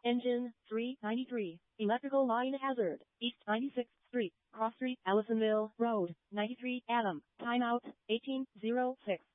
Engine 393. Electrical line hazard. East 96th Street, Cross Street, Allisonville Road, 93 Adam. Timeout 1806.